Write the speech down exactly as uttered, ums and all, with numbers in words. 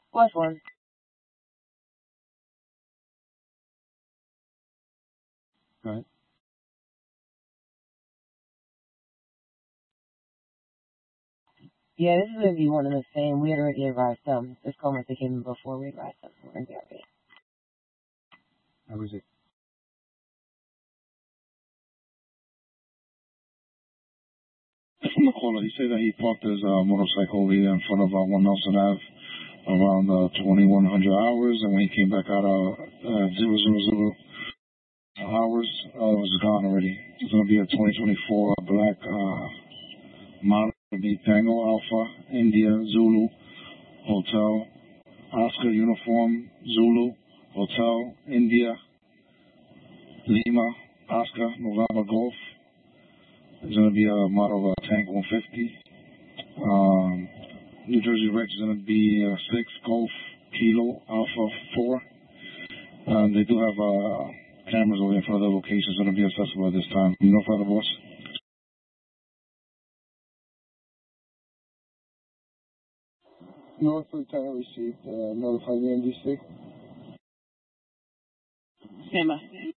Plus one. Right. Yeah, this is going to be one and the same. We had already advised them. This call might take him before we advised them. We're going to be okay. How is it? From the caller, he said that he parked his uh, motorcycle over here in front of uh, one Nelson Ave around uh, twenty-one hundred hours, and when he came back out of uh, zero zero zero hours, uh, it was gone already. It's going to be a twenty twenty-four black uh, model. It'll be Tango Alpha India Zulu Hotel Oscar Uniform Zulu Hotel India Lima Oscar November Golf. It's going to be a model uh, Tank one fifty. Um, New Jersey Reg is going to be uh, six Golf Kilo Alpha four. Um, they do have uh, cameras over in front of the locations going to be accessible at this time. You know, Father Boss? Norfolk Tower received uh, notified the N D C. Stand by.